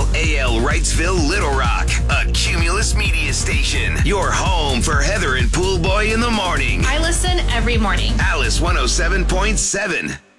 KLAL Wrightsville, Little Rock, a Cumulus media station. Your home for Heather and Pool Boy in the morning. I listen every morning. Alice 107.7.